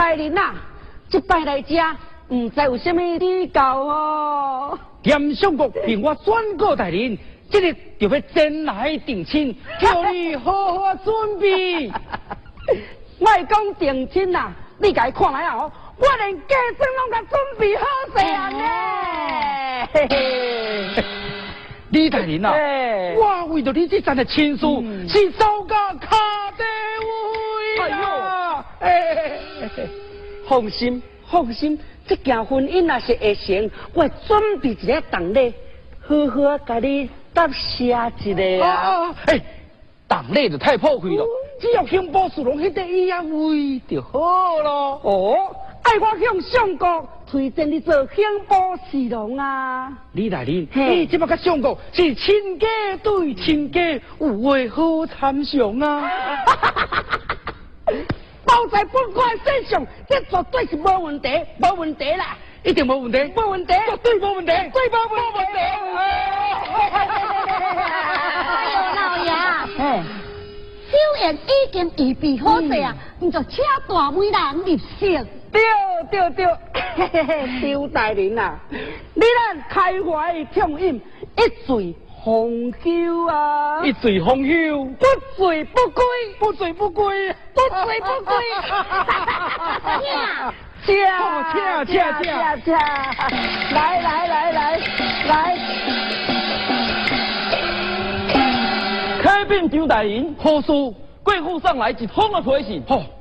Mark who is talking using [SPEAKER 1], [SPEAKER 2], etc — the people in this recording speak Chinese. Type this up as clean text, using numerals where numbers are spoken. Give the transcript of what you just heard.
[SPEAKER 1] 大人呐，这摆来遮，唔知有啥物指教哦。
[SPEAKER 2] 严相国并我转告大人，这日就要前来定亲，叫你好好准备。
[SPEAKER 1] 莫讲定亲呐，你家看来哦，我连嫁妆拢甲准备好势啊呢。嘿嘿。
[SPEAKER 2] 李大人啊，我为着你这阵的亲事，是走到卡地位啊！
[SPEAKER 1] 放心，放心，这件婚姻若是会成，我会准备一个当礼，好好甲你答谢一个啊！
[SPEAKER 2] 当礼就太破费了，只要兴宝殊荣迄个伊啊位就好咯。
[SPEAKER 1] 哦，爱我向相国推荐你做兴宝殊荣啊！
[SPEAKER 2] 李大人，你这么甲相国是亲家对亲家，有话好参详啊！
[SPEAKER 1] 包在本官身上，这绝对是无问题，无问题啦，
[SPEAKER 2] 一定无问题，
[SPEAKER 1] 无问题，
[SPEAKER 2] 绝对无问题，
[SPEAKER 1] 绝对无问题。
[SPEAKER 3] 老爷，小宴已经预备好势啊，你就请大美人入席。
[SPEAKER 1] 对，周大人啊，你咱开怀畅饮，一醉方休啊！
[SPEAKER 2] 一醉方休，
[SPEAKER 1] 不醉不归，
[SPEAKER 2] 不醉不归，
[SPEAKER 1] 不醉不归。请，来，
[SPEAKER 2] 开禀周大人，何事？贵府上来一通的推信，